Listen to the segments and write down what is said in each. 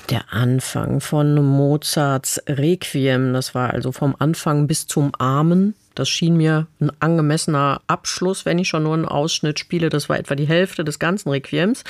Der Anfang von Mozarts Requiem, das war also vom Anfang bis zum Amen. Das schien mir ein angemessener Abschluss, wenn ich schon nur einen Ausschnitt spiele. Das war etwa die Hälfte des ganzen Requiems.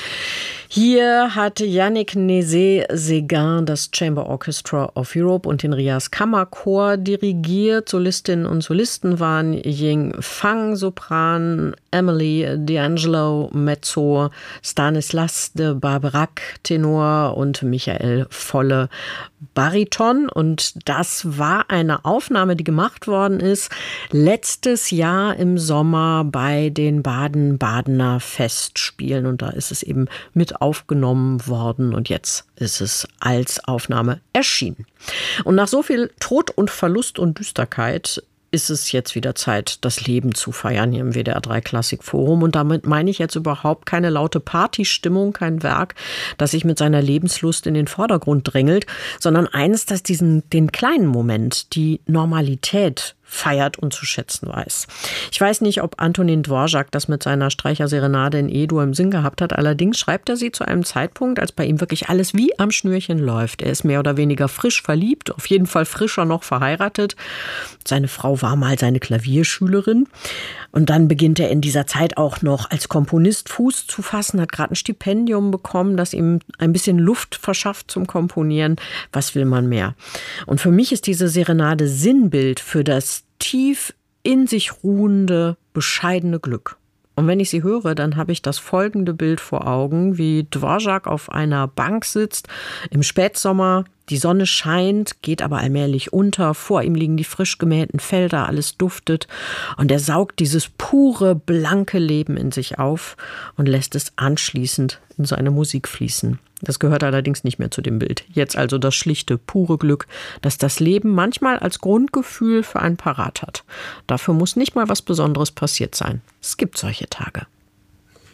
Hier hatte Yannick Nézet-Séguin das Chamber Orchestra of Europe und den Rias Kammerchor dirigiert. Solistinnen und Solisten waren Ying Fang, Sopran, Emily D'Angelo, Mezzo, Stanislas de Barbarac, Tenor und Michael Volle, Bariton. Und das war eine Aufnahme, die gemacht worden ist letztes Jahr im Sommer bei den Baden-Badener Festspielen. Und da ist es eben mit aufgenommen worden und jetzt ist es als Aufnahme erschienen. Und nach so viel Tod und Verlust und Düsterkeit ist es jetzt wieder Zeit, das Leben zu feiern hier im WDR 3 Klassikforum. Und damit meine ich jetzt überhaupt keine laute Partystimmung, kein Werk, das sich mit seiner Lebenslust in den Vordergrund drängelt, sondern eines, das den kleinen Moment, die Normalität feiert und zu schätzen weiß. Ich weiß nicht, ob Antonin Dvorak das mit seiner Streicherserenade in E-Dur im Sinn gehabt hat. Allerdings schreibt er sie zu einem Zeitpunkt, als bei ihm wirklich alles wie am Schnürchen läuft. Er ist mehr oder weniger frisch verliebt, auf jeden Fall frischer noch verheiratet. Seine Frau war mal seine Klavierschülerin. Und dann beginnt er in dieser Zeit auch noch als Komponist Fuß zu fassen, hat gerade ein Stipendium bekommen, das ihm ein bisschen Luft verschafft zum Komponieren. Was will man mehr? Und für mich ist diese Serenade Sinnbild für das tief in sich ruhende, bescheidene Glück. Und wenn ich sie höre, dann habe ich das folgende Bild vor Augen, wie Dvorak auf einer Bank sitzt, im Spätsommer, die Sonne scheint, geht aber allmählich unter, vor ihm liegen die frisch gemähten Felder, alles duftet und er saugt dieses pure, blanke Leben in sich auf und lässt es anschließend in seine Musik fließen. Das gehört allerdings nicht mehr zu dem Bild. Jetzt also das schlichte, pure Glück, das das Leben manchmal als Grundgefühl für einen parat hat. Dafür muss nicht mal was Besonderes passiert sein. Es gibt solche Tage.